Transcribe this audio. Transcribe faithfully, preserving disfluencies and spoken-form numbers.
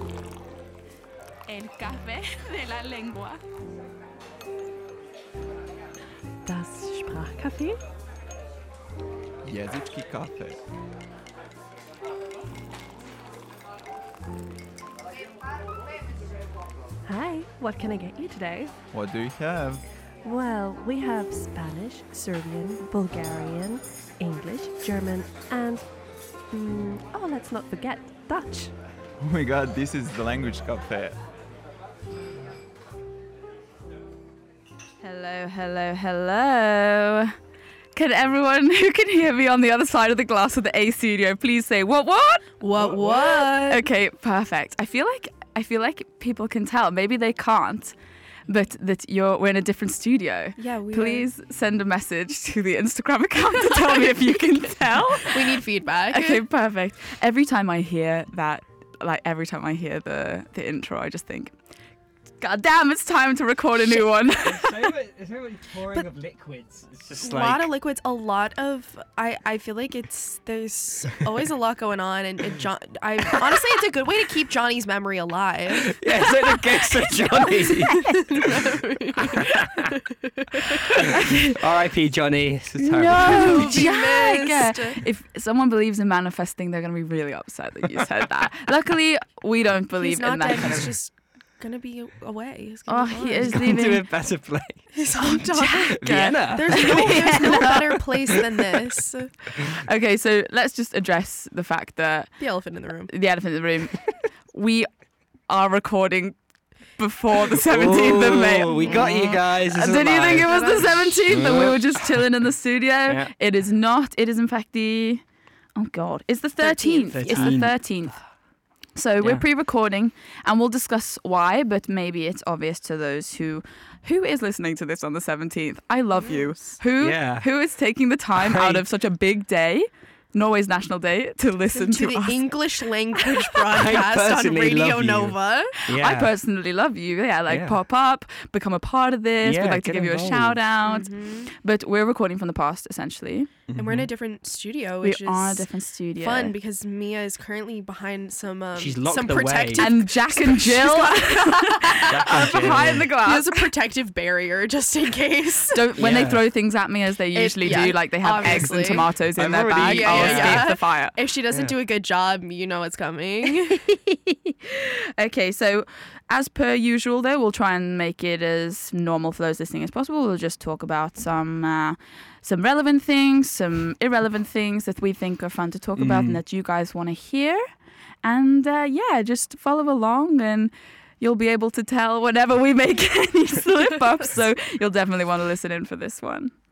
El café de la lengua. Das Sprachcafé? Języczki kafe. Hi, what can I get you today? What do you have? Well, we have Spanish, Serbian, Bulgarian, English, German, and mm, oh, let's not forget Dutch. Oh my god, this is the language cafe. Hello, hello, hello. Can everyone who can hear me on the other side of the glass of the A studio please say what what? What what? Okay, perfect. I feel like I feel like people can tell. Maybe they can't, but that you're we're in a different studio. Yeah, we Please send a message to the Instagram account to tell me if you can tell. We need feedback. Okay, perfect. Every time I hear that, like every time I hear the the intro, I just think, God damn, it's time to record a new one. There's so much, there's so much pouring But of liquids. It's just A like lot of liquids, a lot of I, I feel like it's there's always a lot going on, and, and John I honestly it's a good way to keep Johnny's memory alive. yeah, it's like the ghost of Johnny. R I P Johnny. It's a terrible No, To be Jack. missed. If someone believes in manifesting, they're going to be really upset that you said that. Luckily, we don't believe He's not in that dead. kind He's of. just gonna be away. He's Oh, gonna he be is gone. Gone to a leaving. better place. He's on top. Vienna. There's no there's no better place than this. Okay, so let's just address the fact that The elephant in the room. the elephant in the room. We are recording before the seventeenth of May. Ooh, we got you guys. This is Did you think it live. was the seventeenth and we were just chilling in the studio? Yeah. It is not. It is in fact the. Oh God! It's the thirteenth. thirteenth. It's the thirteenth. So we're Yeah. pre-recording, and we'll discuss why. But maybe it's obvious to those who, who is listening to this on the seventeenth. I love you. Who, Yeah. who is taking the time I- out of such a big day, Norway's National Day, to listen To to, the us? English language broadcast on personally Radio love you. Nova. Yeah. I personally love you. Yeah, like Yeah. pop up, become a part of this. Yeah, We'd like to get give you a involved. shout out. Mhm. But we're recording from the past, essentially. And we're in a different studio, We which is are a different studio. fun because Mia is currently behind some um, She's locked some away. protective. And Jack and Jill are Jack and behind the He glass. has a protective barrier just in case. Don't, when they Yeah. throw things at me, as they usually yeah, do, like they have eggs obviously. and tomatoes in I've their already bag, eaten I'll it. escape Yeah, yeah. the fire. If she doesn't Yeah. do a good job, you know it's coming. Okay, so as per usual, though, we'll try and make it as normal for those listening as possible. We'll just talk about some uh, some relevant things, some irrelevant things that we think are fun to talk about Mm. and that you guys want to hear. And uh, yeah, just follow along and you'll be able to tell whenever we make any slip ups. So you'll definitely want to listen in for this one.